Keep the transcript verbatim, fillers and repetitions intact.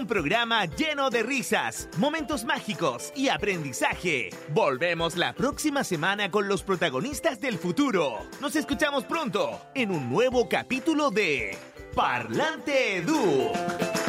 Un programa lleno de risas, momentos mágicos y aprendizaje. Volvemos la próxima semana con los protagonistas del futuro. Nos escuchamos pronto en un nuevo capítulo de Parlante Edu.